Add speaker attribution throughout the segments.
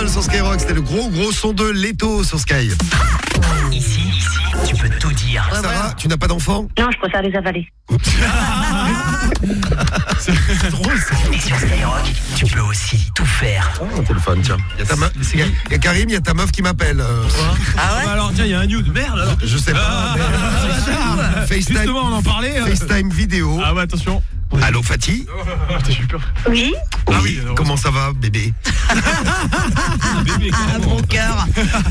Speaker 1: sur Skyrock, c'était le gros son de Leto sur Sky.
Speaker 2: Ici, tu peux tout dire.
Speaker 1: Sarah, tu n'as pas d'enfant?
Speaker 3: Non, je préfère les avaler.
Speaker 1: C'est drôle ça.
Speaker 2: Et sur Skyrock, tu peux aussi tout faire.
Speaker 1: Oh, un téléphone, tiens. Il y a Karim, il y a ta meuf qui m'appelle.
Speaker 4: Ah ouais?
Speaker 5: Alors tiens, il y a un nude. Merde alors.
Speaker 1: Je sais pas. FaceTime,
Speaker 5: justement, on en parlait.
Speaker 1: FaceTime vidéo.
Speaker 5: Ah ouais, attention.
Speaker 1: Allô Fatih?
Speaker 5: J'ai peur.
Speaker 3: Oui.
Speaker 1: Oui, comment ça va bébé?
Speaker 5: Bébé,
Speaker 4: Ah, mon cœur.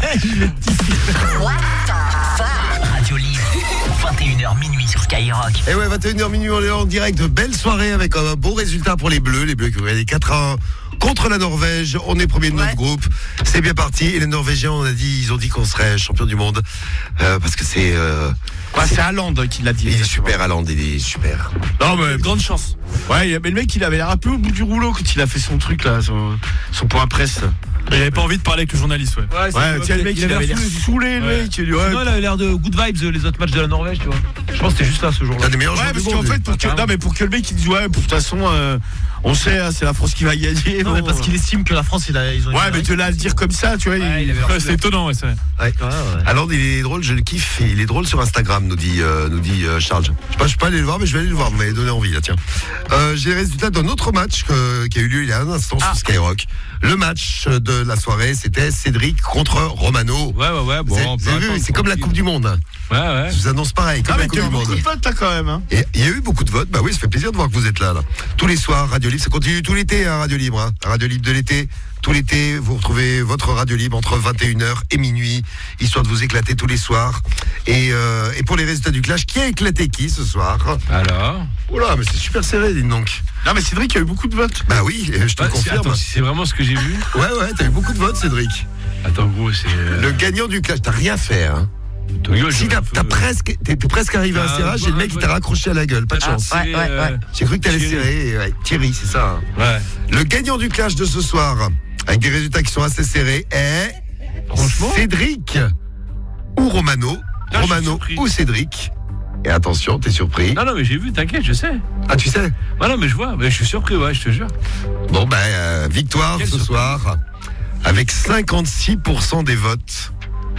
Speaker 2: Radio Libre, 21h minuit sur Skyrock.
Speaker 1: Et ouais, 21h minuit, on est en direct. Belle soirée avec un beau résultat pour les Bleus. Les Bleus qui ont gagné 4-1 contre la Norvège. On est premier de notre groupe. C'est bien parti. Et les Norvégiens, ils ont dit qu'on serait champion du monde. Parce que c'est...
Speaker 6: c'est Haaland qui l'a dit.
Speaker 1: Il est super, Haaland, il est super.
Speaker 6: Non, mais grande chance. Ouais, mais le mec, il avait l'air un peu au bout du rouleau quand il a fait son truc là, son point presse.
Speaker 5: Il avait pas envie de parler avec le journaliste, ouais.
Speaker 6: Ouais, tiens, le mec, il avait l'air saoulé, le mec.
Speaker 5: Non, il avait l'air de good vibes, les autres matchs de la Norvège, tu vois. Je pense que c'était juste là, ce jour-là.
Speaker 1: T'as des meilleurs
Speaker 6: Ouais,
Speaker 1: joueurs du
Speaker 6: parce qu'en
Speaker 1: monde.
Speaker 6: fait, pour que le mec, il dise, ouais, de toute façon, on sait, hein, c'est la France qui va gagner.
Speaker 4: Non, mais parce qu'il estime que la France, ils ont.
Speaker 6: Ouais, mais de là à le dire comme ça, tu vois.
Speaker 5: C'est étonnant, ouais, c'est vrai.
Speaker 1: Ouais. Haaland, il est drôle, je le kiffe. Il est drôle sur Instagram, nous dit Charles. Je suis pas allé le voir, mais je vais aller le voir. Vous m'avez donné envie, là, tiens. J'ai les résultats d'un autre match qui a eu lieu il y a un instant sur Skyrock. Le match de la soirée, c'était Cédric contre Romano.
Speaker 5: Ouais, bon.
Speaker 1: Vous avez vu, c'est comme la Coupe du Monde.
Speaker 5: Ouais.
Speaker 1: Je vous annonce pareil, comme la Coupe du Monde.
Speaker 6: Beaucoup de votes, là, quand même. Hein.
Speaker 1: Et il y a eu beaucoup de votes. Bah oui, ça fait plaisir de voir que vous êtes là. Tous les soirs, Radio Libre, ça continue tout l'été, hein, Radio Libre. Hein. Radio Libre de l'été. Tout l'été, vous retrouvez votre Radio Libre entre 21h et minuit, histoire de vous éclater tous les soirs. Et pour les résultats du clash, qui a éclaté qui ce soir?
Speaker 5: Alors?
Speaker 1: Oula, mais c'est super serré, dis donc.
Speaker 6: Non, mais Cédric, il y a eu beaucoup de votes.
Speaker 1: Bah oui, je te le confirme.
Speaker 5: Attends, c'est vraiment ce que j'ai vu?
Speaker 1: Ouais, t'as eu beaucoup de votes, Cédric.
Speaker 5: Attends, gros, c'est...
Speaker 1: Le gagnant du clash, t'as rien fait, hein. Si t'es presque arrivé à un serrage et le mec il t'a raccroché à la gueule, pas de chance.
Speaker 4: Ouais.
Speaker 1: J'ai cru que t'allais serrer. Ouais. Thierry, c'est ça. Hein.
Speaker 5: Ouais.
Speaker 1: Le gagnant du clash de ce soir, avec des résultats qui sont assez serrés, est Cédric ou Romano. Romano ou Cédric. Et attention, t'es surpris.
Speaker 5: Non, mais j'ai vu, t'inquiète, je sais.
Speaker 1: Ah, tu sais?
Speaker 5: Non, mais je vois, mais je suis surpris, ouais, je te jure.
Speaker 1: Bon, victoire
Speaker 5: Quelle
Speaker 1: ce
Speaker 5: surprise.
Speaker 1: soir, avec 56% des votes.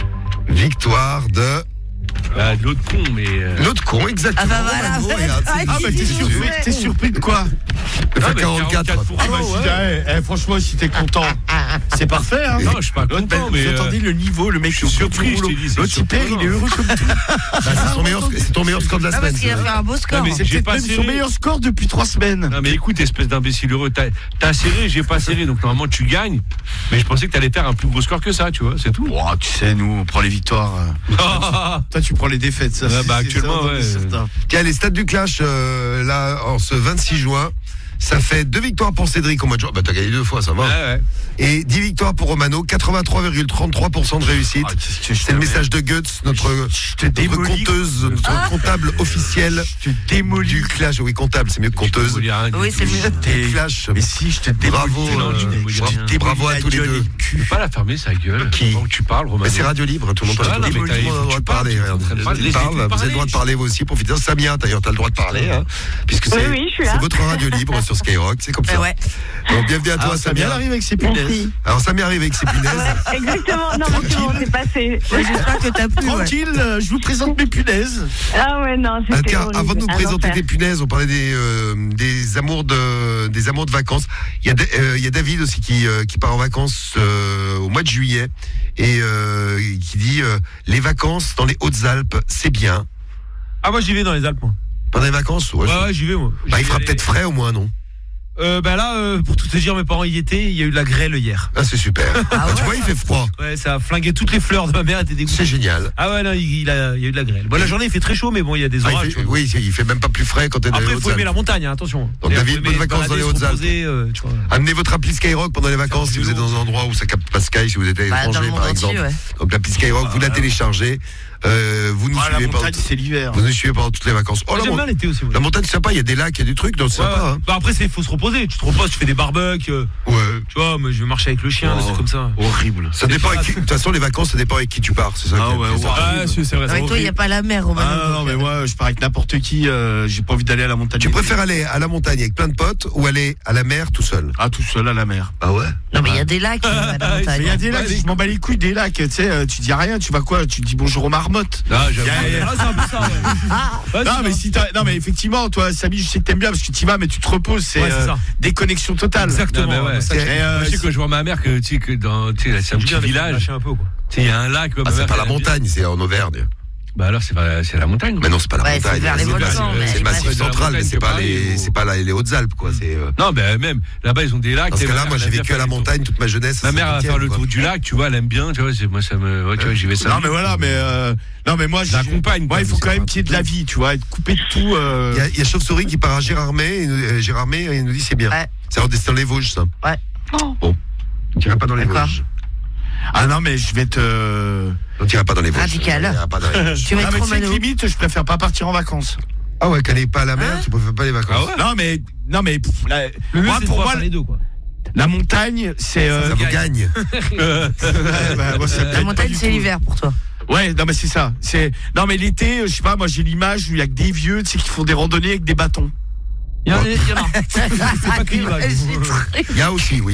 Speaker 1: Victoire de...
Speaker 5: De l'autre con, mais...
Speaker 1: L'autre con, exactement.
Speaker 4: Ah bah voilà.
Speaker 1: Romano, regarde, c'est
Speaker 4: Ah,
Speaker 1: lui.
Speaker 6: T'es surpris de quoi?
Speaker 1: Il fait
Speaker 5: mais
Speaker 1: 44.
Speaker 6: Franchement, si t'es content, c'est parfait. Hein.
Speaker 5: Non, je suis pas content, mais...
Speaker 6: Vous entendez le niveau, le mec
Speaker 5: je suis surpris, je t'ai dit, c'est
Speaker 6: l'autre il perd, il est heureux comme tout.
Speaker 1: C'est ton meilleur score de la
Speaker 4: Ah,
Speaker 1: semaine.
Speaker 4: parce qu'il a fait un beau score.
Speaker 5: Non, mais
Speaker 6: C'est
Speaker 5: j'ai
Speaker 6: peut-être
Speaker 5: pas
Speaker 6: même son
Speaker 5: serré.
Speaker 6: meilleur score depuis 3 semaines.
Speaker 5: Non, mais écoute, espèce d'imbécile heureux, t'as serré, j'ai pas serré, donc normalement tu gagnes, mais je pensais que t'allais faire un plus gros score que ça, tu vois, c'est tout.
Speaker 6: Oh, tu sais, nous, on prend les victoires. Toi, tu prends les défaites, ça.
Speaker 5: Ouais, actuellement, ouais.
Speaker 1: Tiens, les stats du clash, là, en ce 26 juin, ça fait 2 victoires pour Cédric au mois de juin. Bah, t'as gagné 2 fois, ça va.
Speaker 5: Ouais.
Speaker 1: Et 10 victoires pour Romano, 83,33% de réussite. C'est le message de Guts, notre conteuse, notre comptable officiel du clash. Oui, comptable, c'est mieux que conteuse.
Speaker 4: Oui, c'est mieux.
Speaker 1: Du clash.
Speaker 6: Mais si, je te
Speaker 1: Bravo, bravo à tous les deux.
Speaker 5: Tu peux pas la fermer, sa gueule.
Speaker 1: Qui
Speaker 5: Pendant que tu parles, Romano.
Speaker 1: Mais c'est Radio Libre, tout le monde
Speaker 5: Ah, non, mais
Speaker 1: a le droit de parler. Vous avez le droit de parler vous aussi, profitez. Samia, d'ailleurs, t'as le droit de parler, hein, puisque
Speaker 3: Oui, je suis là.
Speaker 1: c'est votre radio libre sur Skyrock, c'est comme ça.
Speaker 4: Ouais.
Speaker 1: Donc, bienvenue à toi,
Speaker 6: Samia
Speaker 1: Samia.
Speaker 6: arrive avec ses punaises.
Speaker 1: Alors, Samia arrive avec ses punaises.
Speaker 3: Exactement. Non, mais c'est bon, c'est passé.
Speaker 4: J'espère que t'as plu.
Speaker 6: Tranquille, je vous présente mes punaises.
Speaker 3: Ah ouais, non, c'était
Speaker 1: Tiens,
Speaker 3: horrible.
Speaker 1: avant de nous
Speaker 3: Un
Speaker 1: présenter
Speaker 3: enfer.
Speaker 1: tes punaises, on parlait des amours de vacances. Il y a David aussi qui part en vacances au mois de juillet et qui dit les vacances dans les Hautes-Alpes, c'est bien.
Speaker 5: Ah, moi j'y vais dans les Alpes, moi.
Speaker 1: Pendant les vacances,
Speaker 5: Ouais, j'y vais, moi.
Speaker 1: il fera peut-être frais au moins, non?
Speaker 5: Pour tout te dire, mes parents y étaient, il y a eu de la grêle hier.
Speaker 1: Ah, c'est super. Tu vois, il fait froid.
Speaker 5: Ouais, ça a flingué toutes les fleurs de ma mère, elle était dégoûtée.
Speaker 1: C'est génial.
Speaker 5: Ah ouais, non, il y a eu de la grêle. Bon, la journée, il fait très chaud, mais bon, il y a des orages.
Speaker 1: Il fait même pas plus frais quand t'es dans les
Speaker 5: Après, il faut aimer
Speaker 1: Hautes-Alpes.
Speaker 5: la montagne, hein, attention.
Speaker 1: Donc, David, bonnes vacances dans les Hautes-Alpes.
Speaker 5: Tu vois.
Speaker 1: Amenez votre appli Skyrock pendant les vacances si vous êtes dans un endroit où ça capte pas Sky, si vous êtes à
Speaker 4: Bah, dans
Speaker 1: l'étranger
Speaker 4: le
Speaker 1: par
Speaker 4: monde
Speaker 1: exemple.
Speaker 4: entier, ouais.
Speaker 1: Donc l'appli Skyrock, vous la téléchargez. Vous nous
Speaker 6: La
Speaker 1: suivez
Speaker 6: montagne, c'est l'hiver.
Speaker 1: Vous nous suivez pendant toutes les vacances. Oh,
Speaker 5: J'aime bien l'été aussi.
Speaker 1: la montagne, c'est sympa, il y a des lacs, il y a des trucs, donc c'est sympa. Hein.
Speaker 5: Bah après, il faut se reposer.
Speaker 4: reposer. Tu te reposes, tu fais des barbecues.
Speaker 1: Ouais.
Speaker 4: Tu vois, mais je vais marcher avec le chien, des trucs comme ça.
Speaker 6: Horrible.
Speaker 1: Ça dépend avec qui. De toute façon, les vacances, ça dépend avec qui tu pars. C'est ça.
Speaker 6: Ah ouais, ouais.
Speaker 4: Ah, c'est vrai.
Speaker 7: Avec toi, il n'y a pas la mer, Romain.
Speaker 6: Ah non, mais moi, je pars avec n'importe qui. J'ai pas envie d'aller à la montagne.
Speaker 1: Tu préfères aller à la montagne avec plein de potes ou aller à la mer tout seul?
Speaker 6: Ah, tout seul à la mer.
Speaker 1: Ah ouais.
Speaker 7: Non, mais il y a des lacs à la montagne.
Speaker 6: Mais il y a des lacs, je m'en bats les couilles des lacs. Tu sais, tu dis rien, tu vas quoi? Tu dis bonjour aux marmottes.
Speaker 5: Ah, j'avoue.
Speaker 4: C'est un peu ça, ouais.
Speaker 6: Non, mais si non, mais effectivement, toi, Samy, je sais que t'aimes bien parce que tu y vas, mais tu te reposes. C'est
Speaker 4: ça.
Speaker 6: déconnexion totale.
Speaker 4: Exactement.
Speaker 5: Non, mais ouais.
Speaker 6: Et,
Speaker 5: Je sais que je vois ma mère que tu sais que dans tu sais c'est un petit village.
Speaker 4: Un peu, quoi.
Speaker 5: Tu sais il y a un lac.
Speaker 1: Ah, c'est pas la montagne, c'est en Auvergne.
Speaker 5: Bah alors c'est la montagne.
Speaker 1: Mais non, c'est pas la
Speaker 7: Ouais,
Speaker 1: montagne.
Speaker 7: c'est vers les volcans, mais
Speaker 1: C'est le massif
Speaker 5: de la
Speaker 1: central, mais
Speaker 5: montagne,
Speaker 1: c'est pas
Speaker 5: c'est pareil,
Speaker 1: c'est pas les Hautes-Alpes, quoi. C'est.
Speaker 5: Non, ben même là-bas ils ont des lacs.
Speaker 1: Dans ce cas-là, moi j'ai vécu à la montagne toute ma jeunesse.
Speaker 5: Ma mère va faire le tour du lac, tu vois, elle aime bien, tu vois, moi ça me tu vois, j'y vais ça.
Speaker 6: non, mais voilà, non, mais moi,
Speaker 5: j'accompagne.
Speaker 6: Moi, il faut quand même qu'il y ait de la vie, tu vois, être coupé de tout.
Speaker 1: Il y a Chauve-souris qui part à Gérardmer, et il nous dit c'est bien.
Speaker 7: Ouais.
Speaker 1: C'est dans les Vosges, ça.
Speaker 7: Ouais.
Speaker 1: Bon. On t'irait pas dans les
Speaker 7: D'accord.
Speaker 1: Vosges.
Speaker 6: Ah non, mais je vais te.
Speaker 1: On t'irait pas dans les Vosges.
Speaker 7: Radical.
Speaker 1: On ira pas dans les Vosges.
Speaker 7: Tu vas
Speaker 6: Non,
Speaker 7: être
Speaker 6: mais c'est
Speaker 7: Romano.
Speaker 6: limite, je préfère pas partir en vacances.
Speaker 1: Ah ouais, qu'elle n'est pas à la mer, tu préfères pas les vacances.
Speaker 6: Non, mais
Speaker 4: Le mieux,
Speaker 6: moi,
Speaker 4: c'est de
Speaker 6: pour
Speaker 4: pouvoir
Speaker 6: moi,
Speaker 4: faire les deux, quoi.
Speaker 6: la montagne, c'est.
Speaker 1: Ça vous gagne.
Speaker 7: La montagne, c'est l'hiver pour toi.
Speaker 6: Ouais, non mais c'est ça. Non mais l'été, je sais pas, moi j'ai l'image où il y a que des vieux, tu sais, qui font des randonnées avec des bâtons.
Speaker 4: Il y en a. C'est pas que l'hiver.
Speaker 1: Il y a aussi, oui.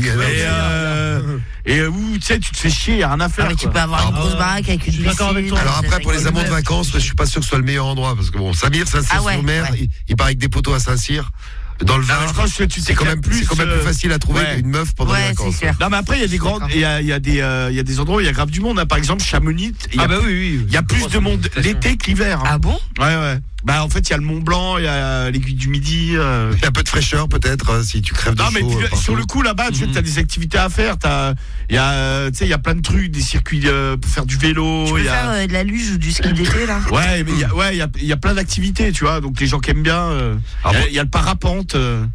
Speaker 6: Et où tu sais, tu te fais chier, y a rien à faire.
Speaker 7: Ah, mais tu
Speaker 6: quoi.
Speaker 7: peux avoir une grosse baraque avec une
Speaker 4: je suis d'accord avec
Speaker 7: piscine.
Speaker 4: toi.
Speaker 1: Alors après, pour les amants de vacances, je suis pas sûr que ce soit le meilleur endroit parce que bon, Samir, Saint-Cyr-sur-Mer, il part avec des poteaux à Saint-Cyr. Dans le
Speaker 6: Non, mais
Speaker 1: Var,
Speaker 6: je pense que tu
Speaker 1: c'est quand même plus facile à trouver
Speaker 6: ouais.
Speaker 1: qu'une meuf pendant les
Speaker 7: Ouais, c'est
Speaker 1: vacances.
Speaker 7: clair.
Speaker 6: Non mais après il y a des grandes, il y a des endroits où il y a grave du monde. Par exemple Chamonix, il y a,
Speaker 4: Ah bah oui.
Speaker 6: il y a plus de monde l'été que l'hiver.
Speaker 7: Ah bon?
Speaker 6: Ouais. Bah en fait il y a le Mont Blanc, il y a l'aiguille du Midi.
Speaker 1: Il y a un peu de fraîcheur peut-être si tu crèves de
Speaker 6: Non
Speaker 1: chaud.
Speaker 6: mais puis,
Speaker 1: partout.
Speaker 6: sur le coup là-bas, tu as des activités à faire. Il y a plein de trucs, des circuits pour faire du vélo.
Speaker 7: Tu peux
Speaker 6: Il y a
Speaker 7: faire de la luge ou du ski d'été là?
Speaker 6: ouais, mais il y a plein d'activités, tu vois. Donc les gens qui aiment bien, il y a le parapente.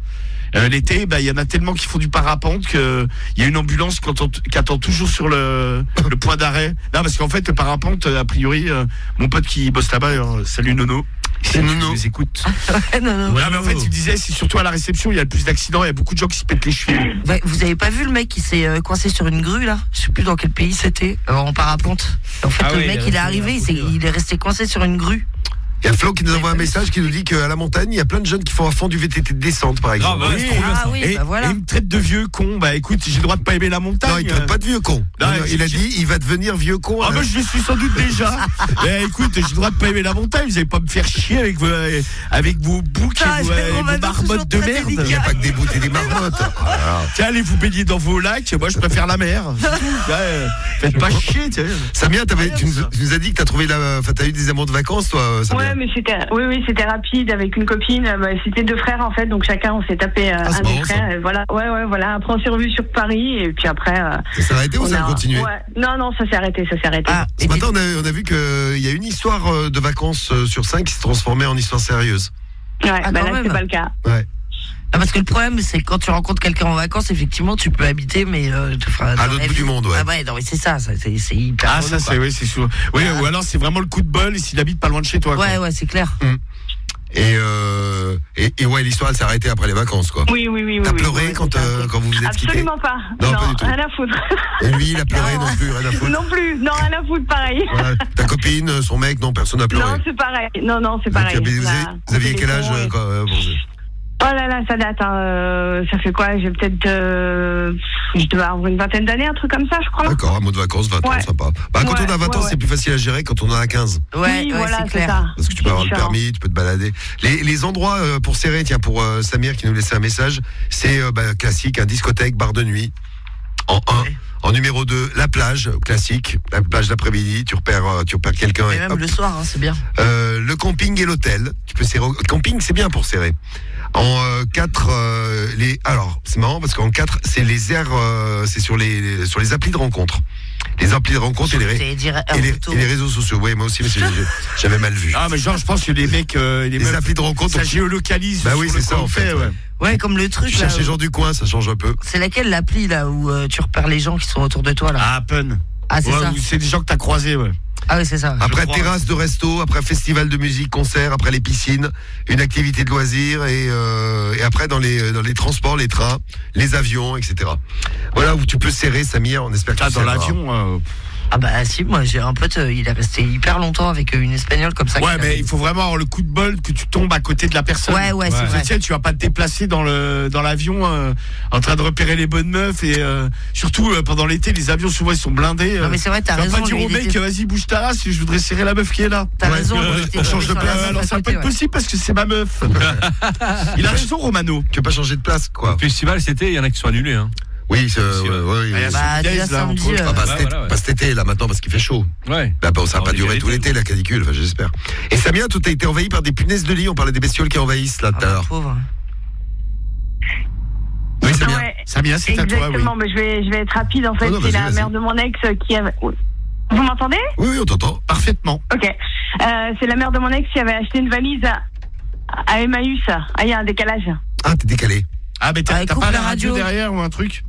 Speaker 6: L'été, il y en a tellement qui font du parapente que il y a une ambulance qui attend toujours sur le point d'arrêt. Non, parce qu'en fait, le parapente, a priori, mon pote qui bosse là-bas, salut Nono.
Speaker 1: C'est Nono.
Speaker 6: Je les écoute.
Speaker 7: Non.
Speaker 6: Ouais, mais en fait, il disait, c'est surtout à la réception, il y a le plus d'accidents, il y a beaucoup de gens qui se pètent les chevilles.
Speaker 7: Ouais, vous avez pas vu le mec qui s'est coincé sur une grue là? Je sais plus dans quel pays c'était, en parapente. En fait,
Speaker 4: Ah
Speaker 7: le
Speaker 4: oui,
Speaker 7: mec il est arrivé, il est resté coincé sur une grue.
Speaker 1: Il y a Flo qui nous envoie un message qui nous dit qu'à la montagne, il y a plein de jeunes qui font à fond du VTT de descente, par exemple.
Speaker 4: Grave, ouais, c'est trop bien, ça.
Speaker 7: Ah oui,
Speaker 6: Et,
Speaker 7: bah voilà.
Speaker 6: et il me traite de vieux con. Bah écoute, j'ai le droit de pas aimer la montagne.
Speaker 1: Non, il traite pas de vieux con.
Speaker 6: Non,
Speaker 1: Il a dit, il va devenir vieux con.
Speaker 6: Ah bah je le suis sans doute déjà. Mais écoute, j'ai le droit de pas aimer la montagne. Vous allez pas me faire chier avec vos boucs
Speaker 7: Ah,
Speaker 6: et vos marmottes de merde.
Speaker 1: Il n'y a pas que des bouts et des marmottes.
Speaker 6: Tiens, allez vous baigner dans vos lacs. Moi, je préfère la mer. Ouais, faites pas chier. Tiens.
Speaker 1: Samia, tu nous as dit que t'as eu des amants de vacances, toi, Samia.
Speaker 3: Ouais, mais c'était rapide avec une copine. C'était 2 frères en fait, donc chacun on s'est tapé un
Speaker 1: c'est
Speaker 3: des
Speaker 1: marrant,
Speaker 3: frères. Et voilà, ouais, voilà. Après on s'est revus sur Paris et puis après.
Speaker 1: Ça s'est arrêté ou ça a continué?
Speaker 3: Ouais. Non, ça s'est arrêté.
Speaker 7: Ah,
Speaker 1: Ce matin, on a vu qu'il y a une histoire de vacances sur 5 qui se transformait en histoire sérieuse.
Speaker 3: Ouais,
Speaker 7: Ah,
Speaker 3: bah
Speaker 7: quand
Speaker 3: là
Speaker 7: même.
Speaker 3: c'est pas le cas.
Speaker 1: Ouais.
Speaker 7: Ah, parce que le problème, c'est que quand tu rencontres quelqu'un en vacances, effectivement, tu peux habiter, mais
Speaker 1: À l'autre bout du monde, ouais.
Speaker 7: Ah ouais, non, mais c'est ça, c'est hyper.
Speaker 6: Ah
Speaker 7: relou,
Speaker 6: ça
Speaker 7: quoi.
Speaker 6: c'est c'est sûr. Oui, ou alors c'est vraiment le coup de bol s'il habite pas loin de chez toi. quoi.
Speaker 7: Ouais, c'est clair.
Speaker 1: Et ouais, l'histoire elle s'est arrêtée après les vacances, quoi.
Speaker 3: Oui.
Speaker 1: T'as pleuré
Speaker 3: oui,
Speaker 1: quand
Speaker 3: c'est ça.
Speaker 1: vous vous êtes quittés?
Speaker 3: Absolument pas.
Speaker 1: Non, pas du tout.
Speaker 3: Rien à foutre.
Speaker 1: Et lui, il a pleuré non plus, rien à foutre.
Speaker 3: Non plus. Non, rien à foutre, pareil.
Speaker 1: Voilà. Ta copine, son mec, non, personne n'a pleuré.
Speaker 3: Non, c'est pareil. Non, c'est pareil.
Speaker 1: Vous aviez quel âge quand,
Speaker 3: Oh là là, ça date. Ça fait quoi? J'ai peut-être, je devais avoir une vingtaine d'années, un truc comme ça, je crois.
Speaker 1: D'accord, un mot de vacances, 20 ans,
Speaker 3: Ouais.
Speaker 1: sympa. Bah, quand on a 20 ans,
Speaker 3: ouais.
Speaker 1: c'est plus facile à gérer quand on en a 15.
Speaker 7: Ouais,
Speaker 3: Oui, voilà,
Speaker 7: c'est
Speaker 3: c'est
Speaker 7: clair.
Speaker 3: ça.
Speaker 1: Parce que tu peux
Speaker 3: C'est
Speaker 1: avoir le
Speaker 3: différent.
Speaker 1: permis, tu peux te balader. Les endroits pour serrer, tiens, pour Samir qui nous laissait un message, c'est classique, un discothèque, bar de nuit. En 1. En numéro 2, la plage, classique. La plage d'après-midi, tu repères quelqu'un.
Speaker 7: Et
Speaker 1: Et
Speaker 7: même
Speaker 1: hop.
Speaker 7: le soir, c'est bien.
Speaker 1: Le camping et l'hôtel. Tu peux serrer. Le camping, c'est bien pour serrer. En 4, alors, c'est marrant parce qu'en 4, c'est les aires, c'est sur les applis de rencontre. Les applis de rencontre et les réseaux sociaux. Oui, moi aussi, mais j'avais mal vu.
Speaker 6: Ah mais genre je pense que les mecs, les meufs,
Speaker 1: applis de rencontre.
Speaker 6: ça géolocalise.
Speaker 1: Bah oui,
Speaker 6: sur le
Speaker 1: c'est ça,
Speaker 6: coin
Speaker 1: en fait,
Speaker 6: ouais.
Speaker 7: Ouais, comme le truc
Speaker 1: Tu
Speaker 7: là.
Speaker 1: cherches les gens du coin, ça change un peu.
Speaker 7: C'est laquelle l'appli là où tu repères les gens qui sont autour de toi là?
Speaker 6: Ah Pen.
Speaker 7: Ah, c'est
Speaker 6: Ouais,
Speaker 7: ça.
Speaker 6: ou c'est des gens que t'as croisés, ouais.
Speaker 7: Ah oui, c'est ça.
Speaker 1: Après
Speaker 6: crois.
Speaker 1: terrasse de resto, après festival de musique, concert, après les piscines, une activité de loisirs et après dans les transports, les trains, les avions, etc. Voilà où tu peux serrer, Samir. On espère que
Speaker 6: Ah,
Speaker 1: tu
Speaker 6: dans
Speaker 1: serras.
Speaker 6: l'avion.
Speaker 7: Ah bah si, moi j'ai un pote, il est resté hyper longtemps avec une espagnole comme ça.
Speaker 6: Ouais, mais il faut vraiment avoir le coup de bol que tu tombes à côté de la personne.
Speaker 7: Ouais, c'est
Speaker 6: Tu
Speaker 7: vrai.
Speaker 6: sais, tu vas pas te déplacer dans l'avion en train de repérer les bonnes meufs et surtout pendant l'été, les avions souvent ils sont blindés.
Speaker 7: Non mais c'est vrai, t'as
Speaker 6: tu vas
Speaker 7: raison.
Speaker 6: pas dire
Speaker 7: lui,
Speaker 6: au
Speaker 7: il
Speaker 6: mec,
Speaker 7: était-
Speaker 6: vas-y bouge ta race, je voudrais serrer la meuf qui est là.
Speaker 7: T'as raison. il était
Speaker 6: On change de
Speaker 7: sur la
Speaker 6: place.
Speaker 7: meuf
Speaker 6: Alors
Speaker 7: à
Speaker 6: ça va pas
Speaker 7: côté,
Speaker 6: être
Speaker 7: ouais.
Speaker 6: possible parce que c'est ma meuf. Il a raison, Romano.
Speaker 1: Tu veux pas changer de place, quoi.
Speaker 5: Le festival, c'était, il y en a qui sont annulés. Hein.
Speaker 1: Oui,
Speaker 5: Si,
Speaker 6: Ah, il y a
Speaker 7: Bah,
Speaker 6: Solidez,
Speaker 7: déjà
Speaker 6: là,
Speaker 7: samedi,
Speaker 6: entre autres.
Speaker 1: Ah bah,
Speaker 5: Ouais, voilà, ouais.
Speaker 1: pas cet été, là, maintenant, parce qu'il fait chaud.
Speaker 5: Ouais.
Speaker 1: Bah, bon, ça va
Speaker 5: Alors,
Speaker 1: pas durer tout l'été, la canicule, enfin, j'espère. Et Samia, tout a été envahi par des punaises de lit. On parlait des bestioles qui envahissent, là,
Speaker 7: Ah
Speaker 1: tout à
Speaker 7: bah,
Speaker 1: l'heure.
Speaker 7: pauvre.
Speaker 1: Oui, Samia.
Speaker 3: Ouais,
Speaker 6: Samia, c'est à toi, oui.
Speaker 3: exactement. Mais je vais être rapide. En fait,
Speaker 1: Oh non,
Speaker 3: c'est
Speaker 1: vas-y,
Speaker 3: la
Speaker 1: vas-y.
Speaker 3: mère de mon ex qui avait. Vous m'entendez?
Speaker 1: Oui, on t'entend.
Speaker 6: Parfaitement.
Speaker 3: Ok. C'est la mère de mon ex qui avait acheté une valise à Emmaüs. Ah, il y a un décalage.
Speaker 1: Ah, t'es décalé.
Speaker 6: Ah, mais t'as
Speaker 7: coupe
Speaker 6: pas
Speaker 7: la
Speaker 6: la radio
Speaker 7: radio.
Speaker 6: derrière ou un truc?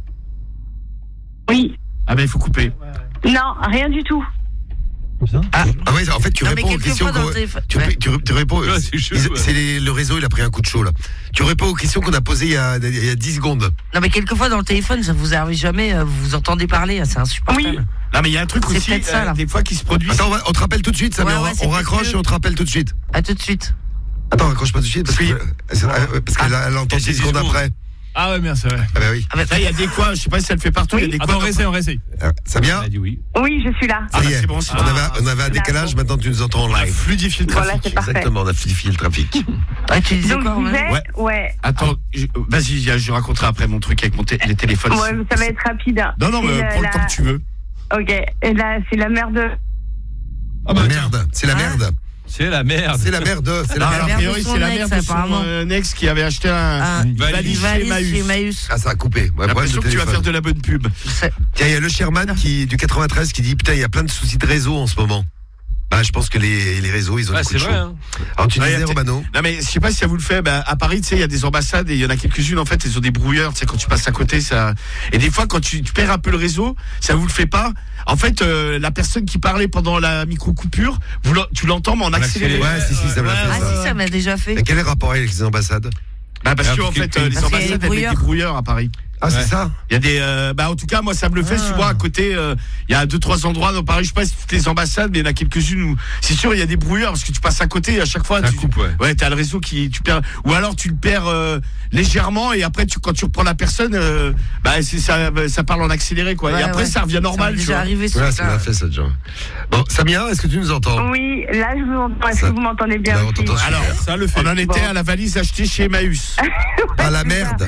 Speaker 3: Oui.
Speaker 6: Ah, ben il faut couper.
Speaker 3: Non, rien du tout.
Speaker 1: Ah ouais, en fait, tu
Speaker 7: Non, mais
Speaker 1: réponds aux questions.
Speaker 7: quelquefois dans le téléphone.
Speaker 1: Tu,
Speaker 7: Ouais.
Speaker 1: tu réponds.
Speaker 5: Ouais, c'est chelou, ouais.
Speaker 1: Le réseau, il a pris un coup de chaud, là. Tu réponds aux questions qu'on a posées il y a 10 secondes.
Speaker 7: Non mais quelquefois dans le téléphone, ça vous arrive jamais, vous vous entendez parler, c'est insupportable.
Speaker 3: Oui.
Speaker 6: Non, mais il y a un truc
Speaker 7: C'est
Speaker 6: aussi,
Speaker 7: peut-être ça, là.
Speaker 6: des fois qui se produit.
Speaker 1: Attends, on te rappelle tout de suite, Samia.
Speaker 7: Ouais, c'est
Speaker 1: on raccroche
Speaker 7: peut-être
Speaker 1: et on te rappelle tout de suite.
Speaker 7: À tout de suite.
Speaker 1: Attends, raccroche pas tout de suite parce qu'elle elle entend 10 secondes après.
Speaker 4: Ah ouais, merci, ouais.
Speaker 1: Ah bah oui.
Speaker 7: Ah bah,
Speaker 6: Là, il y a des coins, je sais pas si ça le fait partout, il y a des
Speaker 4: Attends, on
Speaker 6: coins.
Speaker 4: réessaye, on réessaye.
Speaker 1: Samia,
Speaker 5: Elle a dit oui.
Speaker 3: Oui, je suis là.
Speaker 1: ça y
Speaker 6: bah,
Speaker 1: est.
Speaker 6: c'est bon, c'est
Speaker 1: On avait un décalage, maintenant tu nous entends en
Speaker 6: On a
Speaker 1: live.
Speaker 6: fluidifié le
Speaker 3: Voilà,
Speaker 6: trafic.
Speaker 3: c'est parfait.
Speaker 1: Exactement, on a fluidifié le trafic.
Speaker 7: ah, tu disais
Speaker 3: Donc,
Speaker 7: quoi
Speaker 3: je
Speaker 7: Romain
Speaker 3: disais, ouais.
Speaker 6: Attends, vas-y, je raconterai après mon truc avec les téléphones.
Speaker 3: Ouais, mais ça va être rapide.
Speaker 6: Non, mais
Speaker 3: C'est
Speaker 6: prends le temps que tu veux.
Speaker 3: Ok. Et là, c'est la mère de.
Speaker 1: Ah bah merde, c'est la merde.
Speaker 5: C'est la merde.
Speaker 1: C'est la merde, c'est la
Speaker 6: Non,
Speaker 1: merde.
Speaker 6: a
Speaker 7: mère
Speaker 6: priori,
Speaker 7: de son
Speaker 6: c'est la
Speaker 7: ex,
Speaker 6: mère de
Speaker 7: apparemment.
Speaker 6: son ex qui avait acheté une valise chez
Speaker 7: Valise
Speaker 6: Emmaüs.
Speaker 7: chez Emmaüs.
Speaker 1: Ah, ça a coupé. Ouais,
Speaker 6: J'ai
Speaker 1: problème
Speaker 6: l'impression
Speaker 1: de
Speaker 6: que tu vas
Speaker 1: téléphone.
Speaker 6: faire de la bonne pub.
Speaker 1: Tiens, il y a le Sherman du 93 qui dit putain, il y a plein de soucis de réseau en ce moment. Bah, je pense que les réseaux, ils ont
Speaker 5: Ah,
Speaker 1: des coups
Speaker 5: c'est
Speaker 1: de chaud.
Speaker 5: vrai. Hein.
Speaker 1: Alors, tu
Speaker 6: Ouais,
Speaker 1: disais,
Speaker 6: y a-
Speaker 1: Romano.
Speaker 6: Non, mais je sais pas si ça vous le fait. À Paris, tu sais, il y a des ambassades et il y en a quelques-unes, en fait, elles ont des brouilleurs. Tu sais, quand tu passes à côté, ça. Et des fois, quand tu perds un peu le réseau, ça vous le fait pas. En fait, la personne qui parlait pendant la micro-coupure, tu l'entends, mais en accéléré.
Speaker 1: Ouais, si, ça me l'a fait,
Speaker 7: Ah
Speaker 1: ça.
Speaker 7: si, ça m'a déjà fait.
Speaker 1: Mais quel est le rapport avec les ambassades?
Speaker 6: Bah, parce
Speaker 5: Ah,
Speaker 6: que, en
Speaker 5: parce
Speaker 6: fait,
Speaker 5: que-
Speaker 6: les
Speaker 7: parce qu'il y a
Speaker 6: ambassades,
Speaker 7: les
Speaker 6: elles mettent
Speaker 7: brouilleurs.
Speaker 6: des brouilleurs à Paris.
Speaker 1: Ah, c'est
Speaker 5: Ouais.
Speaker 1: ça?
Speaker 6: Il y a des, en tout cas, moi, ça me le fait souvent à côté. Il y a 2-3 endroits dans Paris, je sais pas si toutes les ambassades, mais il y en a quelques-unes où, c'est sûr, il y a des brouilleurs parce que tu passes à côté et à chaque fois,
Speaker 5: Ça coupe, ouais.
Speaker 6: Ouais, t'as le réseau tu perds, ou alors tu le perds légèrement et après, quand tu reprends la personne, ça parle en accéléré, quoi.
Speaker 7: Ouais,
Speaker 6: et après,
Speaker 7: ouais.
Speaker 6: ça revient normal,
Speaker 7: Ça m'est
Speaker 6: tu
Speaker 7: déjà
Speaker 6: vois.
Speaker 7: arrivé
Speaker 1: Ouais, ça
Speaker 7: ça.
Speaker 1: m'a fait ça, déjà. Bon, Samia, est-ce que tu nous entends?
Speaker 3: Oui, là, je vous entends. Est-ce
Speaker 1: Ça-
Speaker 3: que vous m'entendez bien
Speaker 1: Là, on
Speaker 3: aussi?
Speaker 1: t'entend super.
Speaker 6: Alors,
Speaker 4: Ça le fait.
Speaker 6: on en était
Speaker 3: Bon.
Speaker 6: à la valise achetée chez Emmaüs.
Speaker 1: Ah, la
Speaker 3: c'est
Speaker 1: merde.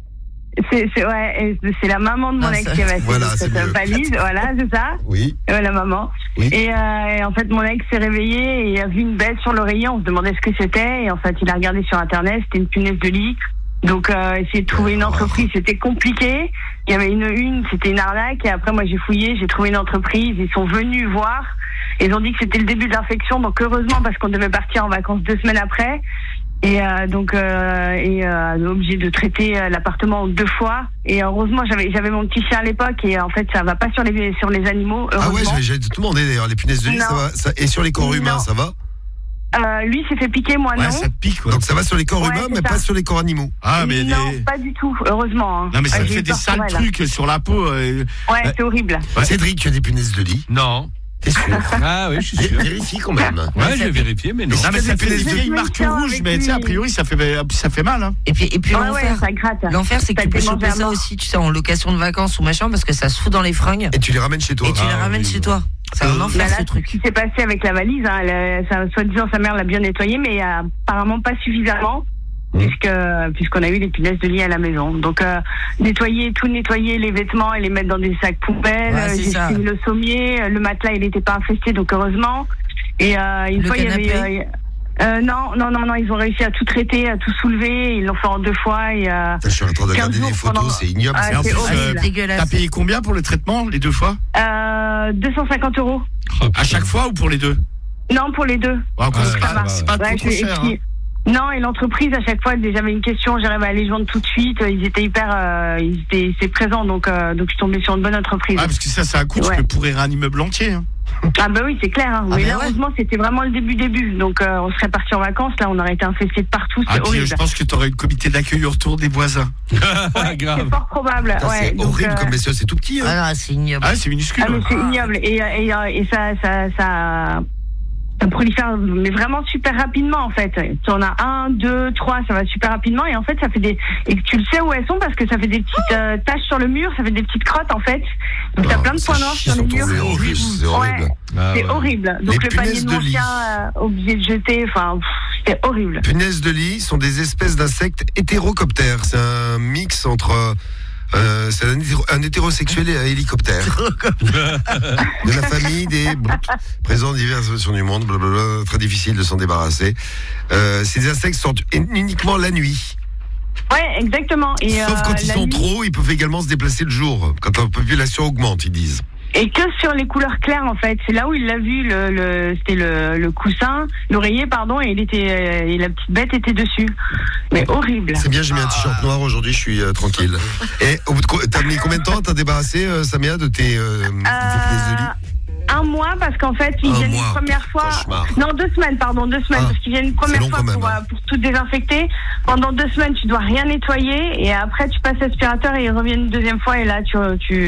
Speaker 3: C'est la maman de mon
Speaker 7: Ah,
Speaker 3: ex
Speaker 7: ça-
Speaker 3: qui avait acheté
Speaker 1: Voilà,
Speaker 3: cette
Speaker 1: c'est mieux.
Speaker 3: valise. Voilà, c'est ça.
Speaker 1: Oui.
Speaker 3: La maman.
Speaker 1: Oui.
Speaker 3: Et en fait, mon ex s'est réveillé et a vu une bête sur l'oreiller. On se demandait ce que c'était. Et en fait, il a regardé sur Internet. C'était une punaise de lit. Donc, essayer de trouver une entreprise, c'était compliqué. Il y avait c'était une arnaque. Et après, moi, j'ai fouillé, j'ai trouvé une entreprise. Ils sont venus voir. Ils ont dit que c'était le début de l'infection. Donc, heureusement, parce qu'on devait partir en vacances 2 semaines après. Et obligé de traiter l'appartement 2 fois. Et heureusement, j'avais mon petit chien à l'époque. Et en fait, ça va pas sur les animaux.
Speaker 1: Ah ouais,
Speaker 3: Heureusement.
Speaker 1: j'ai tout demandé d'ailleurs. Les punaises de lit,
Speaker 3: Non.
Speaker 1: ça va. Et sur les corps humains,
Speaker 3: Non.
Speaker 1: ça va?
Speaker 3: Lui s'est fait piquer, moi
Speaker 6: Ouais,
Speaker 3: non.
Speaker 6: ça te pique, quoi.
Speaker 1: Donc ça va sur les corps
Speaker 3: Ouais,
Speaker 1: humains,
Speaker 3: c'est
Speaker 1: mais
Speaker 3: ça.
Speaker 1: pas sur les corps animaux.
Speaker 6: Ah, mais
Speaker 3: non, pas du tout, heureusement. Hein.
Speaker 6: non, mais ça
Speaker 3: J'ai
Speaker 6: fait
Speaker 3: eu
Speaker 6: des
Speaker 3: peur
Speaker 6: sales
Speaker 3: pour elle.
Speaker 6: trucs sur la peau.
Speaker 3: Ouais, c'est horrible.
Speaker 6: Ouais.
Speaker 1: Cédric, tu as des punaises de lit?
Speaker 5: Non.
Speaker 1: T'es sûr?
Speaker 5: Ah oui, je suis sûr.
Speaker 1: Vérifie quand même.
Speaker 5: Ouais, j'ai vérifié, mais non.
Speaker 6: Non, mais ça fait des
Speaker 3: Je
Speaker 6: vieilles
Speaker 3: me
Speaker 6: marques
Speaker 3: tiens
Speaker 6: rouges,
Speaker 3: avec
Speaker 6: mais tu sais, a
Speaker 3: lui.
Speaker 6: priori, ça fait mal, hein.
Speaker 7: Et puis
Speaker 3: Ouais,
Speaker 7: l'enfer.
Speaker 3: ça gratte.
Speaker 7: L'enfer, c'est que
Speaker 3: Ça
Speaker 7: tu peux
Speaker 3: démange
Speaker 7: choper
Speaker 3: à
Speaker 7: ça
Speaker 3: mort.
Speaker 7: aussi, tu sais, en location de vacances ou machin, parce que ça se fout dans les fringues.
Speaker 1: Et tu les ramènes chez toi.
Speaker 7: Et tu les ramènes chez toi. C'est un
Speaker 3: Bah
Speaker 7: enfer,
Speaker 3: là,
Speaker 7: ce truc.
Speaker 3: ce qui s'est passé avec la valise, hein, soi-disant sa mère l'a bien nettoyée, mais apparemment pas suffisamment, puisqu'on a eu les punaises de lit à la maison. Donc nettoyer les vêtements et les mettre dans des sacs poubelles.
Speaker 7: Ouais, c'est
Speaker 3: J'ai
Speaker 7: ça.
Speaker 3: fini le sommier, le matelas il n'était pas infesté, donc heureusement. Et une
Speaker 7: Le
Speaker 3: fois il y
Speaker 7: canapé
Speaker 3: avait non, ils ont réussi à tout traiter, à tout soulever, ils l'ont fait en 2 fois. Et,
Speaker 1: Je suis en train de
Speaker 3: 15
Speaker 1: regarder des
Speaker 3: jours
Speaker 1: photos,
Speaker 3: pendant-
Speaker 1: c'est ignoble.
Speaker 3: Ah,
Speaker 6: Et en
Speaker 3: c'est
Speaker 6: plus,
Speaker 3: horrible.
Speaker 6: t'as
Speaker 7: Dégueulasse.
Speaker 6: payé combien pour le traitement, les 2 fois?
Speaker 3: 250 €.
Speaker 6: À chaque fois ou pour les 2?
Speaker 3: Non, pour les 2.
Speaker 6: C'est pas
Speaker 3: Ouais,
Speaker 6: trop
Speaker 3: et
Speaker 6: cher.
Speaker 3: puis-
Speaker 6: Hein.
Speaker 3: Non, et l'entreprise, à chaque fois, dès que j'avais une question, j'arrivais à les joindre tout de suite. Ils étaient ils étaient présents, donc je suis tombée sur une bonne entreprise.
Speaker 6: Ah, parce que ça a un coût, tu
Speaker 3: Ouais.
Speaker 6: peux pourrir un immeuble entier. Hein.
Speaker 3: Ah bah oui, c'est clair. Hein.
Speaker 7: Ah
Speaker 3: Mais
Speaker 7: bah
Speaker 3: là,
Speaker 7: ouais.
Speaker 3: heureusement, c'était vraiment le début. Donc, on serait parti en vacances. Là, on aurait été infestés de partout. C'est
Speaker 6: Ah, puis
Speaker 3: horrible.
Speaker 6: je pense que tu aurais eu le comité d'accueil au retour des voisins.
Speaker 3: Ouais,
Speaker 5: Grave.
Speaker 3: c'est fort probable.
Speaker 1: Putain,
Speaker 3: Ouais,
Speaker 1: c'est
Speaker 3: donc,
Speaker 1: horrible comme messieurs, c'est tout petit. Hein.
Speaker 7: Ah non, c'est ignoble.
Speaker 6: Ah, c'est minuscule.
Speaker 3: Ah, mais c'est ignoble. Et ça prolifère, mais vraiment super rapidement, en fait. Tu en as 1, 2, 3, ça va super rapidement. Et en fait, ça fait des. Et tu le sais où elles sont parce que ça fait des petites taches sur le mur, ça fait des petites crottes, en fait. Donc, t'as plein de points noirs sur le mur.
Speaker 1: C'est horrible. C'est horrible.
Speaker 3: Ouais,
Speaker 5: Ah,
Speaker 3: c'est
Speaker 5: ouais.
Speaker 3: horrible. Donc,
Speaker 1: Les
Speaker 3: le panier
Speaker 1: punaises
Speaker 3: de
Speaker 1: de
Speaker 3: mon
Speaker 1: lit.
Speaker 3: chien, obligé de jeter. Enfin, c'était horrible.
Speaker 1: Punaises de lit sont des espèces d'insectes hétérocoptères. C'est un mix entre. C'est un hétérosexuel et un hélicoptère. De la famille des présents dans diverses versions du monde, blablabla, très difficile de s'en débarrasser. Ces insectes sortent uniquement la nuit.
Speaker 3: Ouais, exactement. Et,
Speaker 1: Sauf quand ils
Speaker 3: la
Speaker 1: sont
Speaker 3: nuit-
Speaker 1: trop, ils peuvent également se déplacer le jour, quand la population augmente, ils disent.
Speaker 3: Et que sur les couleurs claires, en fait. C'est là où il l'a vu, c'était le coussin, l'oreiller, pardon, et et la petite bête était dessus. Mais horrible.
Speaker 1: C'est bien, j'ai mis un t-shirt noir aujourd'hui, je suis tranquille. Et au bout de t'as mis combien de temps à t'en débarrasser, Samia, de tes punaises de lit?
Speaker 3: Un mois, parce qu'en fait, ils
Speaker 1: Un
Speaker 3: viennent
Speaker 1: mois.
Speaker 3: une première fois.
Speaker 1: Cauchemar.
Speaker 3: Non, 2 semaines, pardon, 2 semaines,
Speaker 1: Ah,
Speaker 3: parce qu'ils viennent une
Speaker 1: c'est
Speaker 3: première
Speaker 1: long
Speaker 3: fois
Speaker 1: quand même,
Speaker 3: pour,
Speaker 1: hein.
Speaker 3: pour tout désinfecter. Pendant 2 semaines, tu dois rien nettoyer, et après, tu passes l'aspirateur et ils reviennent une deuxième fois, et là, tu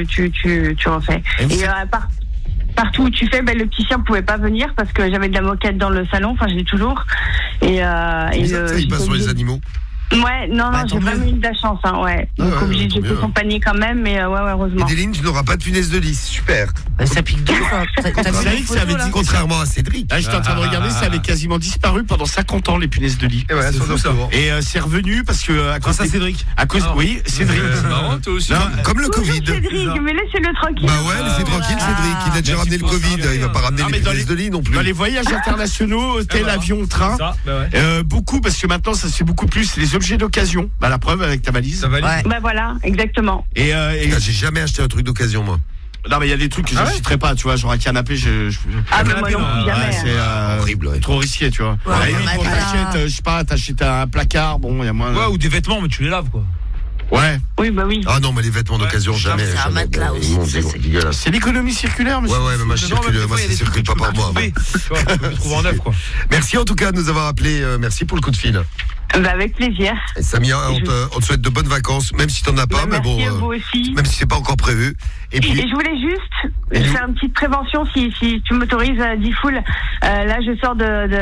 Speaker 3: refais. Et partout où tu fais, le petit chien pouvait pas venir parce que j'avais de la moquette dans le salon, enfin, je l'ai toujours. Et
Speaker 1: Il passe sur les animaux.
Speaker 3: Ouais, non,
Speaker 7: Bah,
Speaker 3: j'ai
Speaker 7: tant
Speaker 3: vraiment
Speaker 7: mieux.
Speaker 3: eu de la chance, hein, ouais.
Speaker 1: Ah
Speaker 3: Donc,
Speaker 1: ouais,
Speaker 3: obligé de
Speaker 1: tant
Speaker 3: jeter
Speaker 1: mieux.
Speaker 3: son panier quand même, mais ouais, heureusement.
Speaker 1: Edéline, tu n'auras pas de punaise de lit, c'est super.
Speaker 7: Ça pique deux fois. T'as vu
Speaker 6: savez
Speaker 7: la
Speaker 6: que ça
Speaker 7: photo,
Speaker 6: avait
Speaker 7: là
Speaker 6: dit-
Speaker 1: Contrairement à Cédric.
Speaker 6: Là, j'étais en train de regarder, ça avait quasiment disparu pendant 50 ans, les punaises de lit.
Speaker 1: Et voilà,
Speaker 4: C'est
Speaker 1: sur
Speaker 4: fou,
Speaker 1: le
Speaker 4: ça.
Speaker 1: courant.
Speaker 6: Et c'est revenu parce que à cause
Speaker 4: Grâce à Cédric.
Speaker 6: à cause
Speaker 5: Ah.
Speaker 6: oui, Cédric.
Speaker 5: C'est marrant, toi aussi.
Speaker 6: Non,
Speaker 1: Comme le
Speaker 3: Toujours
Speaker 1: Covid.
Speaker 3: Cédric, mais laissez-le tranquille.
Speaker 1: Bah ouais, laissez tranquille Cédric, il a déjà
Speaker 5: Merci
Speaker 1: ramené le
Speaker 5: pour
Speaker 1: Covid,
Speaker 5: ça.
Speaker 1: il va pas ramener
Speaker 6: Non,
Speaker 1: les
Speaker 6: mais dans
Speaker 1: punaises de lit non plus.
Speaker 6: Dans les voyages internationaux, hôtel,
Speaker 5: voilà.
Speaker 6: avion, train,
Speaker 4: Ça, bah ouais.
Speaker 6: beaucoup parce que maintenant ça se fait beaucoup plus les objets d'occasion. Bah la preuve avec ta valise.
Speaker 4: Ça valide.
Speaker 7: Ouais.
Speaker 3: Bah voilà, exactement.
Speaker 6: Et
Speaker 1: Putain, j'ai jamais acheté un truc d'occasion moi.
Speaker 6: non mais il y a des trucs que
Speaker 4: Ah ouais
Speaker 6: j'achèterais pas, tu vois, genre un canapé,
Speaker 3: Ah, mais moi non plus,
Speaker 6: ouais,
Speaker 3: jamais.
Speaker 6: c'est
Speaker 1: Horrible, ouais.
Speaker 6: trop risqué, tu vois.
Speaker 7: Ouais,
Speaker 6: À la
Speaker 7: un
Speaker 6: limite, quand
Speaker 7: matelas.
Speaker 6: t'achètes, je sais pas, t'achètes un placard, bon, il y a moins.
Speaker 4: Ouais, ou des vêtements, mais tu les laves, quoi.
Speaker 6: Ouais.
Speaker 3: Oui, bah oui.
Speaker 1: Ah non, mais les vêtements d'occasion, jamais.
Speaker 7: c'est un
Speaker 1: jamais.
Speaker 7: matelas aussi,
Speaker 1: Mon
Speaker 7: ça,
Speaker 1: Dieu,
Speaker 7: c'est-
Speaker 1: dégueulasse.
Speaker 6: C'est l'économie circulaire,
Speaker 1: Ouais,
Speaker 6: monsieur.
Speaker 1: ouais, mais moi je
Speaker 4: Non,
Speaker 1: circule,
Speaker 4: mais des
Speaker 1: moi
Speaker 4: fois, il y a
Speaker 1: ça
Speaker 4: des
Speaker 1: circule
Speaker 4: trucs
Speaker 1: pas
Speaker 4: que tu
Speaker 1: par
Speaker 4: peux
Speaker 1: moi.
Speaker 4: trouver. Tu vois, tu peux trouver en neuf, quoi.
Speaker 1: Merci en tout cas de nous avoir appelé, merci pour le coup de fil.
Speaker 3: Bah, avec plaisir.
Speaker 1: Et Samia, on te souhaite de bonnes vacances, même si t'en as pas,
Speaker 3: Bah,
Speaker 1: mais bon,
Speaker 3: merci à vous aussi.
Speaker 1: même si c'est pas encore prévu. Et
Speaker 3: Et
Speaker 1: puis,
Speaker 3: je voulais juste
Speaker 1: Et nous
Speaker 3: faire une petite prévention si tu m'autorises, Diffoul. Là, je sors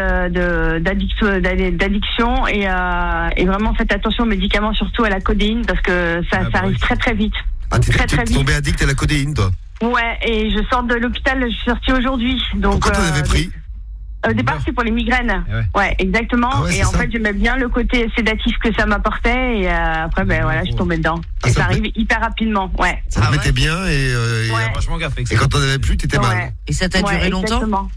Speaker 3: d'addiction et vraiment faites attention aux médicaments, surtout à la codéine, parce que ça arrive très très vite.
Speaker 1: ah,
Speaker 3: très, très
Speaker 1: t'es
Speaker 3: vite.
Speaker 1: tombé addict à la codéine, toi.
Speaker 3: Ouais, et je sors de l'hôpital, je suis sortie aujourd'hui. Donc,
Speaker 1: Pourquoi t'en avais pris?
Speaker 3: Au départ, c'est pour les migraines.
Speaker 4: Ouais.
Speaker 3: Ouais, exactement.
Speaker 1: Ah ouais,
Speaker 3: et
Speaker 1: c'est
Speaker 3: en
Speaker 1: ça.
Speaker 3: fait, j'aimais bien le côté sédatif que ça m'apportait. Et après, ben voilà, je suis tombée dedans.
Speaker 1: Ah,
Speaker 3: Et
Speaker 1: ça
Speaker 3: ça
Speaker 1: te
Speaker 3: arrive hyper rapidement. Ouais.
Speaker 1: Ça te
Speaker 7: Ah ouais
Speaker 1: mettait bien et
Speaker 3: Ouais.
Speaker 4: Vachement gaffe avec ça.
Speaker 1: et quand t'en avais plus, t'étais
Speaker 3: Ouais.
Speaker 1: mal.
Speaker 7: Et ça t'a duré
Speaker 3: Ouais,
Speaker 7: longtemps
Speaker 3: exactement.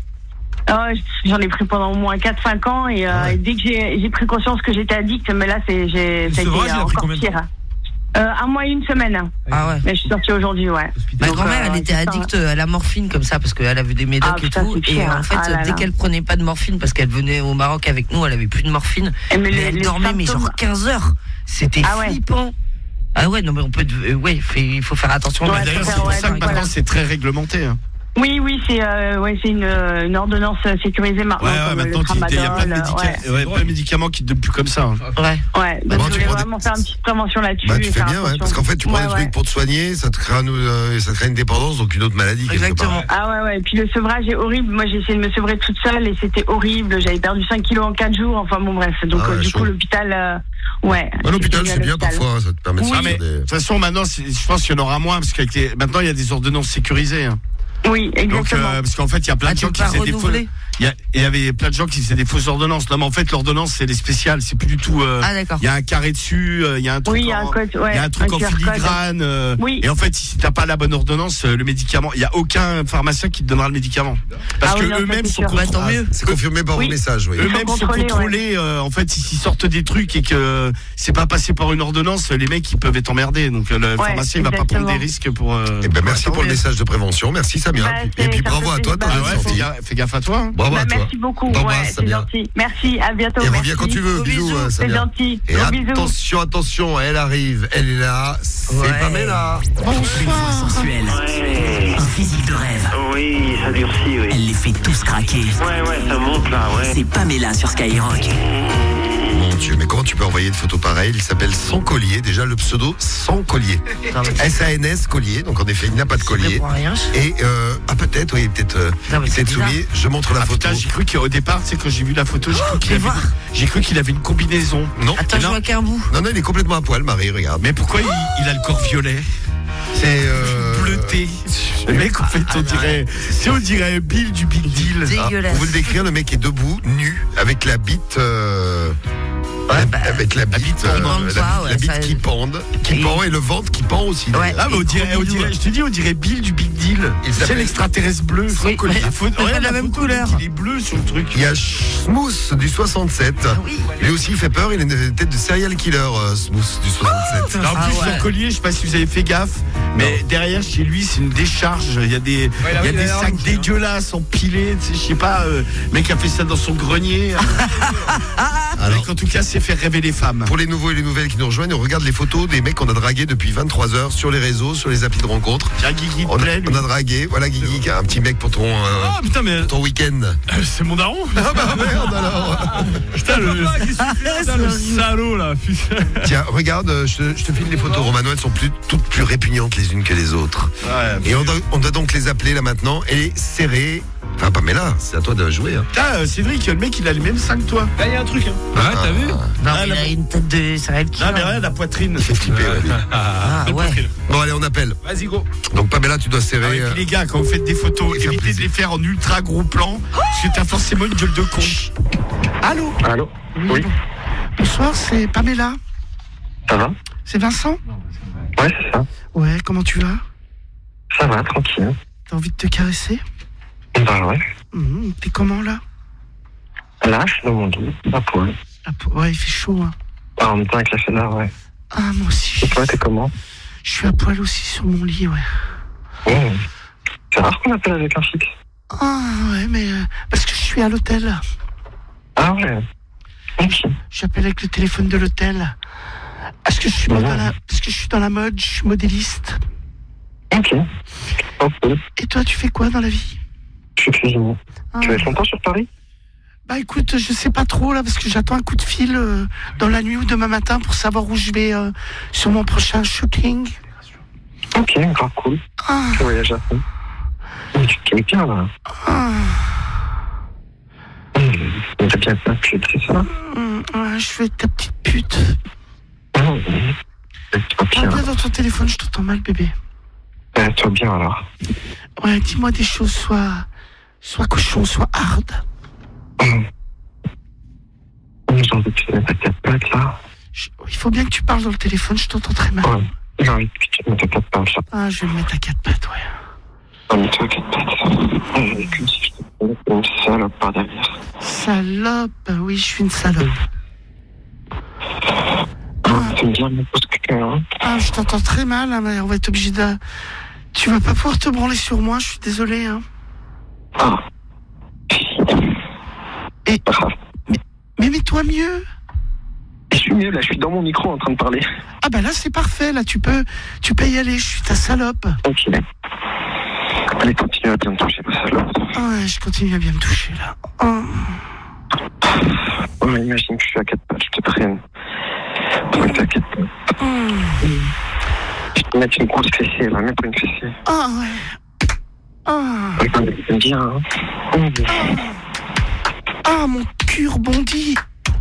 Speaker 3: J'en ai pris pendant au moins 4-5 ans et,
Speaker 1: Ouais.
Speaker 3: et dès que j'ai pris conscience que j'étais addict, mais là, ça a été
Speaker 4: sevrage, il a pris
Speaker 3: encore
Speaker 4: combien de temps
Speaker 3: pire. 1 mois et 1 semaine.
Speaker 7: Ah ouais.
Speaker 3: Mais je suis sortie aujourd'hui, ouais.
Speaker 7: Ma
Speaker 3: Donc,
Speaker 7: grand-mère, elle était
Speaker 3: c'est ça.
Speaker 7: addict à la morphine comme ça parce qu'elle avait des médocs
Speaker 3: Ah,
Speaker 7: et
Speaker 3: putain,
Speaker 7: tout.
Speaker 3: c'est
Speaker 7: Et
Speaker 3: pire.
Speaker 7: en fait,
Speaker 3: Ah là
Speaker 7: dès
Speaker 3: là.
Speaker 7: qu'elle prenait pas de morphine parce qu'elle venait au Maroc avec nous, elle avait plus de morphine.
Speaker 3: Et
Speaker 7: Mais elle dormait mais genre 15 heures. C'était
Speaker 3: Ah ouais.
Speaker 7: flippant. Ah ouais, non mais on peut il faut faire attention.
Speaker 3: Ouais,
Speaker 6: Mais d'ailleurs,
Speaker 3: faut
Speaker 6: c'est pour
Speaker 3: faire,
Speaker 6: ça que
Speaker 3: ouais,
Speaker 6: maintenant
Speaker 3: voilà.
Speaker 6: c'est très réglementé. Hein.
Speaker 3: Oui, c'est une ordonnance sécurisée maintenant. comme le
Speaker 6: maintenant il y a plein de
Speaker 3: tramadol,
Speaker 6: plein de médicaments qui ne donnent plus comme ça. Hein.
Speaker 7: Ouais.
Speaker 3: Ouais,
Speaker 1: Bon,
Speaker 3: donc
Speaker 1: tu
Speaker 3: je voulais
Speaker 1: prends des-
Speaker 3: vraiment faire une petite prévention là-dessus.
Speaker 1: Bah, tu
Speaker 3: et
Speaker 1: fais
Speaker 3: faire
Speaker 1: bien, ouais,
Speaker 3: attention.
Speaker 1: parce qu'en fait, tu prends
Speaker 3: Ouais,
Speaker 1: des trucs
Speaker 3: ouais.
Speaker 1: pour te soigner, ça te crée une dépendance, donc une autre maladie. quelque
Speaker 7: Exactement.
Speaker 1: part.
Speaker 3: Ah ouais, et puis le sevrage est horrible. Moi, j'ai essayé de me sevrer toute seule et c'était horrible. J'avais perdu 5 kilos en 4 jours. Enfin, bon, bref. Donc,
Speaker 1: Ah ouais,
Speaker 3: du
Speaker 1: chaud.
Speaker 3: coup, l'hôpital, ouais.
Speaker 1: Bah, l'hôpital,
Speaker 3: J'ai
Speaker 1: c'est
Speaker 3: été
Speaker 1: bien
Speaker 3: à l'hôpital.
Speaker 1: parfois, ça te permet de
Speaker 3: Oui.
Speaker 6: Ah,
Speaker 1: sortir
Speaker 6: mais de
Speaker 1: des.
Speaker 6: toute façon, maintenant, je pense qu'il y en aura moins parce que maintenant il y a des ordonnances sécurisées. Hein.
Speaker 3: Oui,
Speaker 6: Donc,
Speaker 3: exactement.
Speaker 6: parce qu'en fait, il y a plein
Speaker 7: Ah,
Speaker 6: de
Speaker 7: tu
Speaker 6: gens
Speaker 7: peux
Speaker 6: qui
Speaker 7: pas
Speaker 6: faisaient des fausses.
Speaker 7: renouveler.
Speaker 6: Il y avait plein de gens qui faisaient des fausses ordonnances. Non, mais en fait, l'ordonnance, c'est les spéciales. C'est plus du tout.
Speaker 7: Ah d'accord.
Speaker 6: Il y a un carré dessus. Il y a un truc.
Speaker 3: Oui, il y a un code, ouais.
Speaker 6: Il y a un truc en
Speaker 3: QR code.
Speaker 6: filigrane.
Speaker 3: Oui.
Speaker 6: Et en fait, si t'as pas la bonne ordonnance, le médicament, il y a aucun pharmacien qui te donnera le médicament. Parce
Speaker 3: Ah
Speaker 6: que
Speaker 3: oui, non, ça,
Speaker 6: eux-mêmes
Speaker 3: c'est
Speaker 6: sont
Speaker 3: sûr.
Speaker 7: Bah, tant mieux.
Speaker 1: C'est confirmé par
Speaker 3: Oui.
Speaker 1: vos messages, oui.
Speaker 6: Eux-mêmes sont
Speaker 3: contrôler,
Speaker 6: contrôlés. En fait, s'ils sortent des trucs et que c'est pas passé par une ordonnance, les mecs ils peuvent être emmerdés. Donc le pharmacien il va pas prendre
Speaker 3: exactement.
Speaker 6: des risques pour.
Speaker 1: Eh ben, merci
Speaker 7: tant
Speaker 1: pour le
Speaker 7: mieux.
Speaker 1: message de prévention, merci Samia.
Speaker 3: Bah,
Speaker 1: Et puis
Speaker 3: ça
Speaker 1: bravo
Speaker 3: me
Speaker 1: à
Speaker 3: fait
Speaker 1: toi,
Speaker 3: plaisir.
Speaker 1: t'as
Speaker 6: Ah
Speaker 1: bien
Speaker 6: ouais,
Speaker 1: sorti.
Speaker 6: fais gaffe à toi. Hein.
Speaker 1: Bravo
Speaker 3: Bah,
Speaker 1: à toi.
Speaker 3: merci beaucoup.
Speaker 1: T'embrasses,
Speaker 3: Ouais, c'est
Speaker 1: Samia.
Speaker 3: gentil. Merci, à bientôt.
Speaker 1: Et
Speaker 3: merci.
Speaker 1: reviens quand tu veux.
Speaker 7: Gros
Speaker 1: Bisous,
Speaker 7: bisous.
Speaker 3: C'est
Speaker 1: Samia.
Speaker 3: gentil.
Speaker 1: Et
Speaker 3: Gros bisous.
Speaker 1: attention, elle arrive, elle est là, c'est
Speaker 7: Ouais.
Speaker 1: Pamela.
Speaker 2: Une voix sensuelle. Un physique de rêve.
Speaker 8: Oui, ça durcit, oui.
Speaker 2: Elle les fait tous craquer.
Speaker 8: Ouais, ça monte là, ouais.
Speaker 2: C'est Pamela sur Skyrock.
Speaker 1: Mon Dieu, mais comment tu peux envoyer une photo pareille? Il s'appelle Sans Collier, déjà le pseudo Sans Collier. S-A-N-S Collier, donc en effet il n'a pas de collier. Et peut-être, oui, peut-être soumis. Je montre la photo.
Speaker 6: Putain, j'ai cru qu'au départ, tu sais, quand j'ai vu la photo, j'ai cru qu'il avait une combinaison.
Speaker 1: Non.
Speaker 7: Attends, je vois qu'un bout.
Speaker 1: Non, il est complètement à poil, Marie, regarde.
Speaker 6: Mais pourquoi il a le corps violet?
Speaker 1: C'est
Speaker 6: bleuté. Le mec, en fait, on dirait Bill du Big Deal.
Speaker 7: Dégueulasse.
Speaker 1: Pour vous le décrire, le mec est debout, nu, avec la bite. Avec la bite qui pend et le ventre qui pend aussi.
Speaker 7: Ouais.
Speaker 6: Ah, mais on dirait, je te dis, on dirait Bill du Big Deal. C'est l'extraterrestre bleu.
Speaker 7: Oui,
Speaker 6: Regarde
Speaker 7: la même couleur.
Speaker 6: Il est bleu sur le truc.
Speaker 1: Il y a Smooth du 67.
Speaker 7: Oui.
Speaker 1: Lui aussi il fait peur, il a une tête de serial killer, Smooth du 67.
Speaker 6: En plus, son collier, je sais pas si vous avez fait gaffe, mais derrière chez lui, c'est une décharge. Il y a des sacs dégueulasses empilés. Je sais pas, le mec a fait ça dans son grenier. Alors, en tout cas, c'est faire rêver les femmes.
Speaker 1: Pour les nouveaux et les nouvelles qui nous rejoignent, on regarde les photos des mecs qu'on a dragués depuis 23 heures sur les réseaux, sur les applis de rencontre.
Speaker 6: Tiens, Guigui,
Speaker 1: on a dragué, voilà Guigui, un petit mec pour ton week-end.
Speaker 4: C'est mon daron.
Speaker 1: Ah bah merde alors.
Speaker 4: Putain, le salaud là.
Speaker 1: Tiens, regarde, je te file les photos, Romano, elles sont toutes plus répugnantes les unes que les autres.
Speaker 6: Ouais,
Speaker 1: et on doit donc les appeler là maintenant et les serrer. Enfin, Pamela, c'est à toi de jouer. Hein.
Speaker 6: Ah, Cédric, le mec, il a les mêmes seins que toi.
Speaker 4: Là, il y a un truc. Hein.
Speaker 5: Ouais, t'as vu?
Speaker 7: Non, il a une tête de serial killer.
Speaker 6: Non, mais rien, la poitrine.
Speaker 1: Il fait flipper, lui.
Speaker 7: Ah, ouais.
Speaker 1: Bon, allez, on appelle.
Speaker 4: Vas-y, go.
Speaker 1: Donc, Pamela, tu dois serrer.
Speaker 6: Et puis, les gars, quand vous faites des photos, évitez de les faire en ultra gros plan, parce que t'as forcément une gueule de con. Allô?
Speaker 8: Oui.
Speaker 6: Bonsoir, c'est Pamela.
Speaker 8: Ça va?
Speaker 6: C'est Vincent?
Speaker 8: Ouais, c'est ça.
Speaker 6: Ouais, comment tu vas?
Speaker 8: Ça va, tranquille.
Speaker 6: T'as envie de te caresser?
Speaker 8: Bah ouais.
Speaker 6: T'es comment, là?
Speaker 8: Là, je suis dans mon lit, à poil.
Speaker 6: Ouais, il fait chaud, hein.
Speaker 8: En même temps, avec la chaleur, ouais.
Speaker 6: Ah, moi aussi.
Speaker 8: Et toi, t'es comment?
Speaker 6: Je suis à poil aussi sur mon lit, ouais.
Speaker 8: C'est rare qu'on appelle avec un fixe.
Speaker 6: Ah, ouais, mais parce que je suis à l'hôtel.
Speaker 8: Ah ouais. Ok.
Speaker 6: J'appelle avec le téléphone de l'hôtel. Parce que je suis dans la mode, je suis modéliste.
Speaker 8: Ok.
Speaker 6: Et toi, tu fais quoi dans la vie?
Speaker 8: Je suis cuisinier. Tu vas être longtemps sur Paris?
Speaker 6: Bah écoute, je sais pas trop là, parce que j'attends un coup de fil dans la nuit ou demain matin pour savoir où je vais sur mon prochain shooting.
Speaker 8: Ok, grave cool. Tu voyages à fond. Tu te mets bien là. T'as bien ta pute, c'est ça?
Speaker 6: Ouais, je vais être ta petite pute.
Speaker 8: Bien
Speaker 6: dans ton téléphone, je t'entends mal, bébé.
Speaker 8: Toi bien alors.
Speaker 6: Ouais, dis-moi des choses soit cochon, soit hard.
Speaker 8: J'ai envie que tu te mettes à 4 pattes là.
Speaker 6: Il faut bien que tu parles dans le téléphone, je t'entends très mal.
Speaker 8: Ouais, j'ai envie que tu te mettes à 4 pattes là.
Speaker 6: Ah, je vais me mettre à 4 pattes, ouais.
Speaker 8: Non, mais toi à 4 pattes. Comme si je te mettais une salope par derrière.
Speaker 6: Salope? Oui, je suis une salope.
Speaker 8: T'aimes bien me poser quelqu'un, hein?
Speaker 6: Ah, je t'entends très mal, hein, mais on va être obligé de... Tu vas pas pouvoir te branler sur moi, je suis désolé, hein. Mais mets-toi mieux.
Speaker 8: Je suis mieux, là, je suis dans mon micro en train de parler.
Speaker 6: Ah bah là, c'est parfait, là, tu peux y aller, je suis ta salope.
Speaker 8: Ok. Allez, continue à bien me toucher, ma salope.
Speaker 6: Ouais, je continue à bien me toucher, là.
Speaker 8: Imagine que je suis à 4 pattes, je te traîne. Toi, t'es à 4 pattes. Je te mets une grosse fessée, là, mets-toi une fessée.
Speaker 6: Ah ouais.
Speaker 8: T'aimes bien, hein?
Speaker 6: Mon cul rebondit.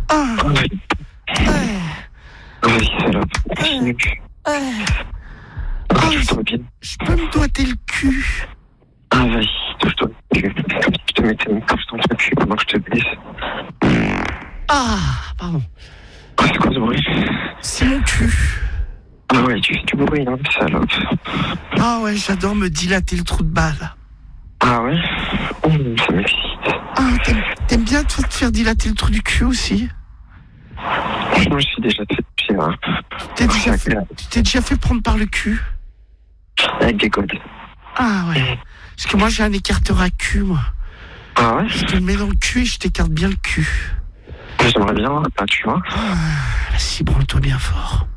Speaker 8: Vas-y, salope, continue. Touche-toi bien.
Speaker 6: Je peux me doigter le cul.
Speaker 8: Vas-y, touche-toi le cul. Comme si je te mettais une couche dans ton cul pendant que je te baisse.
Speaker 6: Pardon.
Speaker 8: C'est quoi ce bruit?
Speaker 6: C'est mon cul.
Speaker 8: Ouais, tu fais du bruit, hein, salope.
Speaker 6: Ah ouais, j'adore me dilater le trou de balle.
Speaker 8: Ah ouais? Ça m'excite.
Speaker 6: T'aimes bien, toi, te faire dilater le trou du cul aussi?
Speaker 8: Moi, je suis déjà fait pied, hein.
Speaker 6: Tu t'es déjà fait prendre par le cul?
Speaker 8: Avec des codes.
Speaker 6: Ah ouais. Parce que moi, j'ai un écarteur à cul, moi.
Speaker 8: Ah ouais?
Speaker 6: Je te le mets dans le cul et je t'écarte bien le cul.
Speaker 8: J'aimerais bien, tu vois.
Speaker 6: Vas-y, branle-toi bien fort.